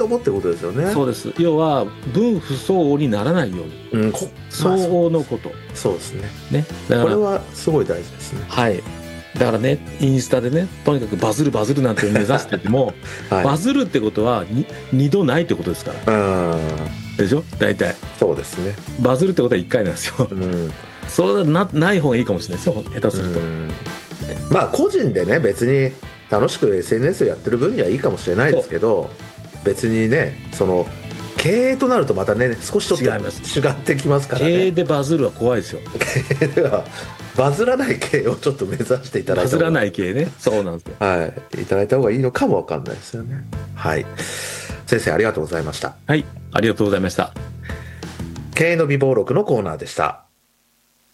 どもってことですよね。 そうです。要は分不相応にならないように、相応のこと、 そうですね。 ね。だからこれはすごい大事ですね。 はい。だからね、インスタでね、とにかくバズるなんて目指してても、 はい、 バズるってことは2度ないってことですから。でしょ、大体。 そうですね。 バズるってことは1回なんですよ。それはない方がいいかもしれないですよ、下手すると。 まあ個人でね、別に楽しく SNS をやってる分にはいいかもしれないですけど、別にね、その経営となるとまたね、少しちょっと違ってきますからね。 経営でバズるは怖いですよ。 経営ではバズらない経営をちょっと目指していただいた方が、 バズらない経営ね。そうなんですよ。 はい、いただいた方がいいのかもわかんないですよね。はい。先生ありがとうございました。 はい、ありがとうございました。 経営の美貌録のコーナーでした。